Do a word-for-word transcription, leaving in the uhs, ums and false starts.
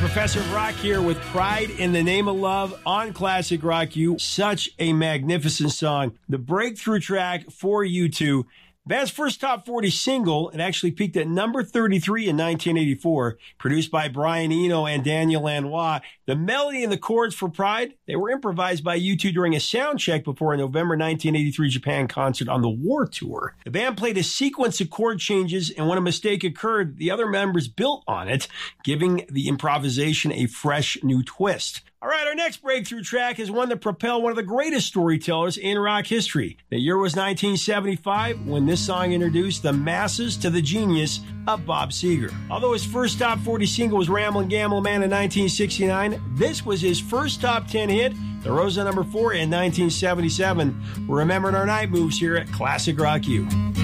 Professor of Rock here with Pride in the Name of Love on Classic Rock U. Such a magnificent song. The breakthrough track for U two. Band's first top forty single, it actually peaked at number thirty-three in nineteen eighty-four, produced by Brian Eno and Daniel Lanois. The melody and the chords for Pride, they were improvised by U two during a sound check before a November nineteen eighty-three Japan concert on the War Tour. The band played a sequence of chord changes, and when a mistake occurred, the other members built on it, giving the improvisation a fresh new twist. All right, our next breakthrough track is one that propelled one of the greatest storytellers in rock history. The year was nineteen seventy-five when this song introduced the masses to the genius of Bob Seger. Although his first top forty single was Ramblin' Gamble Man in nineteen sixty-nine, this was his first top ten hit, the Rosa number four in nineteen seventy-seven. We're remembering our night moves here at Classic Rock U.